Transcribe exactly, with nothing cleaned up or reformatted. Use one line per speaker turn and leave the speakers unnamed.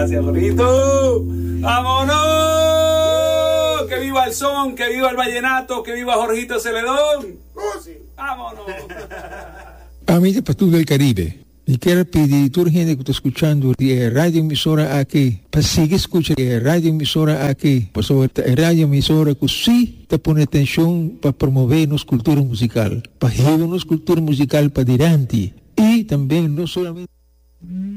gracias, Jorgito. ¡Vámonos! ¡Que viva el son! ¡Que viva el vallenato! ¡Que viva Jorgito Celedón! ¡Vámonos!
Amiga Pastor del Caribe, e quero pedir a toda a gente que está escutando a rádio emissora aqui, para seguir escutando a rádio emissora aqui, para saber a rádio emissora que sim está pondo atenção para promover nossa cultura musical, para levar nossa cultura musical para adiante, e também não somente